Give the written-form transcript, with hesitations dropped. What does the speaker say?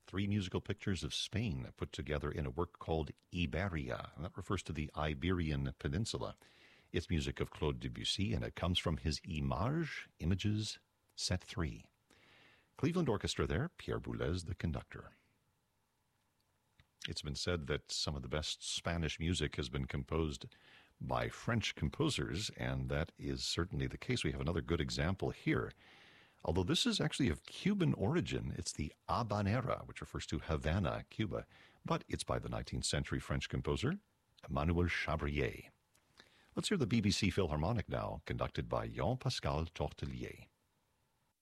three musical pictures of Spain put together in a work called Iberia, and that refers to the Iberian Peninsula. It's music of Claude Debussy, and it comes from his Images, Set 3. Cleveland Orchestra there, Pierre Boulez, the conductor. It's been said that some of the best Spanish music has been composed by French composers, and that is certainly the case. We have another good example here. Although this is actually of Cuban origin, it's the habanera, which refers to Havana, Cuba, but it's by the 19th century French composer, Emmanuel Chabrier. Let's hear the BBC Philharmonic now, conducted by Jean-Pascal Tortelier.